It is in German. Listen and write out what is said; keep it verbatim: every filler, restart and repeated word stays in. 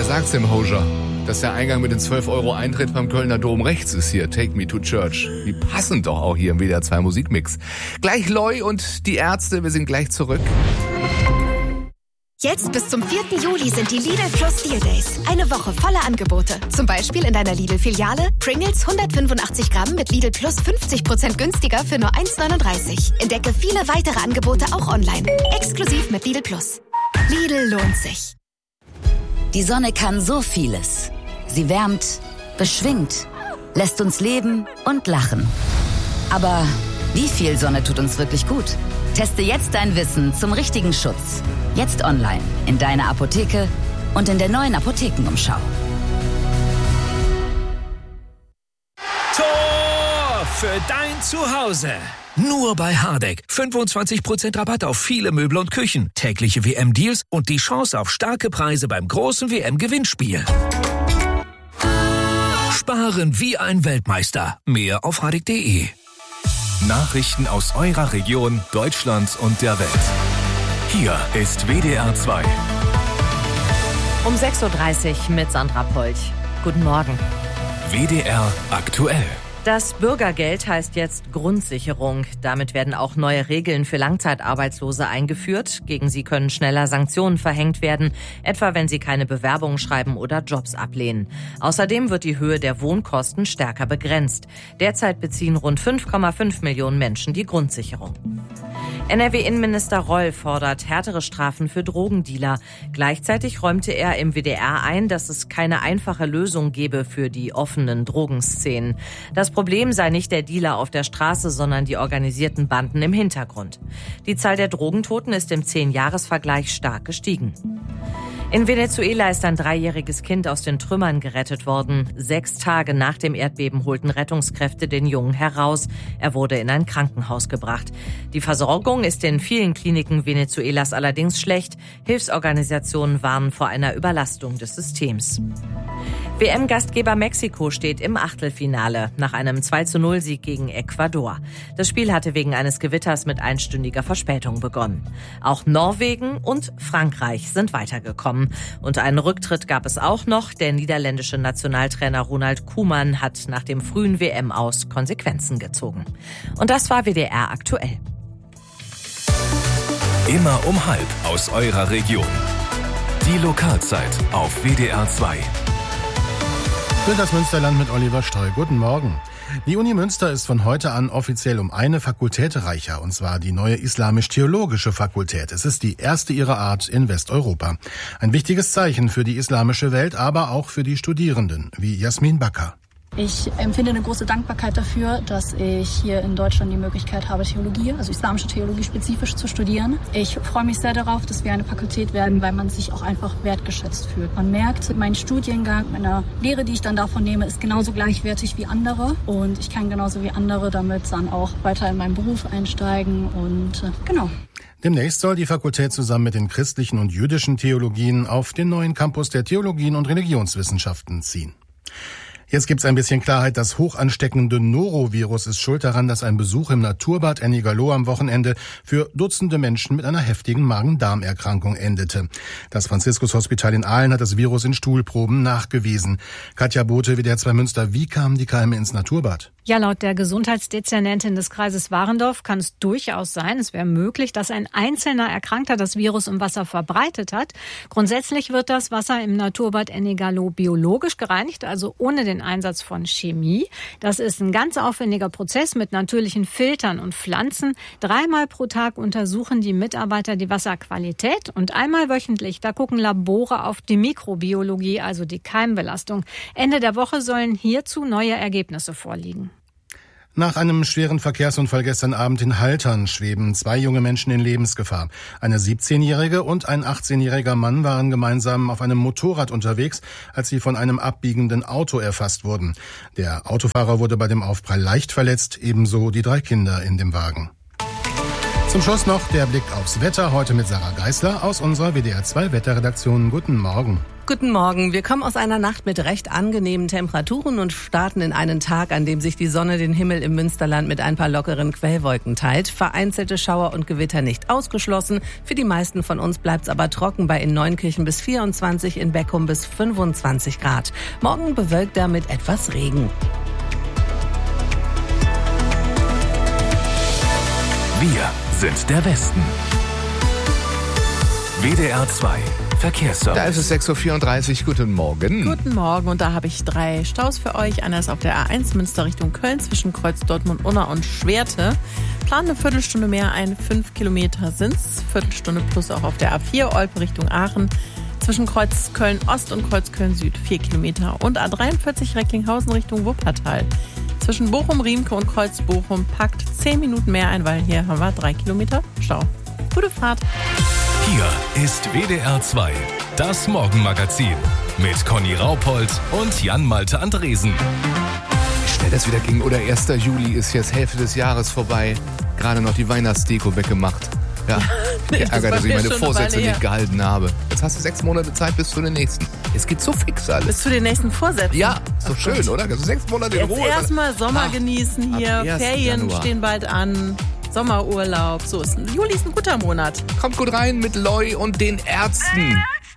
wer sagt's dem Hozier? Dass der Eingang mit den zwölf Euro Eintritt beim Kölner Dom rechts ist hier. Take me to church. Die passen doch auch hier im W D R zwei Musikmix. Gleich Loy und die Ärzte, wir sind gleich zurück. Jetzt bis zum vierten Juli sind die Lidl Plus Deal Days. Eine Woche voller Angebote. Zum Beispiel in deiner Lidl-Filiale Pringles hundertfünfundachtzig Gramm mit Lidl Plus fünfzig Prozent günstiger für nur eins neununddreißig. Entdecke viele weitere Angebote auch online. Exklusiv mit Lidl Plus. Lidl lohnt sich. Die Sonne kann so vieles. Sie wärmt, beschwingt, lässt uns leben und lachen. Aber wie viel Sonne tut uns wirklich gut? Teste jetzt dein Wissen zum richtigen Schutz. Jetzt online, in deiner Apotheke und in der neuen Apothekenumschau. Tor für dein Zuhause. Nur bei Hardegg. fünfundzwanzig Prozent Rabatt auf viele Möbel und Küchen, tägliche W M-Deals und die Chance auf starke Preise beim großen W M-Gewinnspiel. Sparen wie ein Weltmeister. Mehr auf hardegg punkt de. Nachrichten aus eurer Region, Deutschland und der Welt. Hier ist W D R zwei. Um sechs Uhr dreißig mit Sandra Polch. Guten Morgen. W D R aktuell. Das Bürgergeld heißt jetzt Grundsicherung. Damit werden auch neue Regeln für Langzeitarbeitslose eingeführt. Gegen sie können schneller Sanktionen verhängt werden, etwa wenn sie keine Bewerbungen schreiben oder Jobs ablehnen. Außerdem wird die Höhe der Wohnkosten stärker begrenzt. Derzeit beziehen rund fünf Komma fünf Millionen Menschen die Grundsicherung. N R W-Innenminister Reul fordert härtere Strafen für Drogendealer. Gleichzeitig räumte er im W D R ein, dass es keine einfache Lösung gebe für die offenen Drogenszenen. Das Problem sei nicht der Dealer auf der Straße, sondern die organisierten Banden im Hintergrund. Die Zahl der Drogentoten ist im zehn-Jahres-Vergleich stark gestiegen. In Venezuela ist ein dreijähriges Kind aus den Trümmern gerettet worden. Sechs Tage nach dem Erdbeben holten Rettungskräfte den Jungen heraus. Er wurde in ein Krankenhaus gebracht. Die Versorgung ist in vielen Kliniken Venezuelas allerdings schlecht. Hilfsorganisationen warnen vor einer Überlastung des Systems. W M-Gastgeber Mexiko steht im Achtelfinale nach einem zwei zu null Sieg gegen Ecuador. Das Spiel hatte wegen eines Gewitters mit einstündiger Verspätung begonnen. Auch Norwegen und Frankreich sind weitergekommen. Und einen Rücktritt gab es auch noch. Der niederländische Nationaltrainer Ronald Koeman hat nach dem frühen W M-Aus Konsequenzen gezogen. Und das war W D R aktuell. Immer um halb aus eurer Region. Die Lokalzeit auf W D R zwei. Für das Münsterland mit Oliver Streu. Guten Morgen. Die Uni Münster ist von heute an offiziell um eine Fakultät reicher, und zwar die neue Islamisch-Theologische Fakultät. Es ist die erste ihrer Art in Westeuropa. Ein wichtiges Zeichen für die islamische Welt, aber auch für die Studierenden, wie Jasmin Bakker. Ich empfinde eine große Dankbarkeit dafür, dass ich hier in Deutschland die Möglichkeit habe, Theologie, also islamische Theologie spezifisch zu studieren. Ich freue mich sehr darauf, dass wir eine Fakultät werden, weil man sich auch einfach wertgeschätzt fühlt. Man merkt, mein Studiengang, meine Lehre, die ich dann davon nehme, ist genauso gleichwertig wie andere. Und ich kann genauso wie andere damit dann auch weiter in meinen Beruf einsteigen und äh, genau. Demnächst soll die Fakultät zusammen mit den christlichen und jüdischen Theologien auf den neuen Campus der Theologien und Religionswissenschaften ziehen. Jetzt gibt's ein bisschen Klarheit. Das hochansteckende Norovirus ist schuld daran, dass ein Besuch im Naturbad Ennigerloh am Wochenende für Dutzende Menschen mit einer heftigen Magen-Darm-Erkrankung endete. Das Franziskus-Hospital in Aalen hat das Virus in Stuhlproben nachgewiesen. Katja Bote, W D R zwei Münster, wie kamen die Keime ins Naturbad? Ja, laut der Gesundheitsdezernentin des Kreises Warendorf kann es durchaus sein, es wäre möglich, dass ein einzelner Erkrankter das Virus im Wasser verbreitet hat. Grundsätzlich wird das Wasser im Naturbad Ennigerloh biologisch gereinigt, also ohne den Einsatz von Chemie. Das ist ein ganz aufwendiger Prozess mit natürlichen Filtern und Pflanzen. Dreimal pro Tag untersuchen die Mitarbeiter die Wasserqualität und einmal wöchentlich, da gucken Labore auf die Mikrobiologie, also die Keimbelastung. Ende der Woche sollen hierzu neue Ergebnisse vorliegen. Nach einem schweren Verkehrsunfall gestern Abend in Haltern schweben zwei junge Menschen in Lebensgefahr. Eine siebzehnjährige und ein achtzehnjähriger Mann waren gemeinsam auf einem Motorrad unterwegs, als sie von einem abbiegenden Auto erfasst wurden. Der Autofahrer wurde bei dem Aufprall leicht verletzt, ebenso die drei Kinder in dem Wagen. Zum Schluss noch der Blick aufs Wetter, heute mit Sarah Geisler aus unserer W D R zwei Wetterredaktion. Guten Morgen. Guten Morgen. Wir kommen aus einer Nacht mit recht angenehmen Temperaturen und starten in einen Tag, an dem sich die Sonne den Himmel im Münsterland mit ein paar lockeren Quellwolken teilt. Vereinzelte Schauer und Gewitter nicht ausgeschlossen. Für die meisten von uns bleibt es aber trocken, bei in Neunkirchen bis vierundzwanzig, in Beckum bis fünfundzwanzig Grad. Morgen bewölkt er mit etwas Regen. Wir sind der Westen. W D R zwei Verkehrsservice. Da ist es sechs Uhr vierunddreißig. Guten Morgen. Guten Morgen. Und da habe ich drei Staus für euch. Einer ist auf der A eins Münster Richtung Köln zwischen Kreuz Dortmund-Unna und Schwerte. Plan eine Viertelstunde mehr ein. Fünf Kilometer sind's. Viertelstunde plus auch auf der A vier Olpe Richtung Aachen. Zwischen Kreuz Köln-Ost und Kreuz Köln-Süd vier Kilometer. Und A dreiundvierzig Recklinghausen Richtung Wuppertal. Zwischen Bochum-Riemke und Kreuz Bochum packt zehn Minuten mehr ein, weil hier haben wir drei Kilometer Stau. Gute Fahrt. Hier ist W D R zwei, das Morgenmagazin mit Conny Raupold und Jan-Malte Andresen. Wie schnell das wieder ging. Oder erster Juli ist jetzt Hälfte des Jahres vorbei. Gerade noch die Weihnachtsdeko weggemacht. Ja, Nee, das geärgert, war dass ich mir meine schon eine Vorsätze Weile nicht her. gehalten habe. Jetzt hast du sechs Monate Zeit bis zu den nächsten. Es geht so fix alles. Bis zu den nächsten Vorsätzen. Ja, ist doch Ach schön, Gott. oder? Also sechs Monate in Jetzt Ruhe. erstmal Sommer Ach, genießen ab hier. ersten Ferien Januar. stehen bald an. Sommerurlaub. So ist Juli ist ein guter Monat. Kommt gut rein mit Loi und den Ärzten.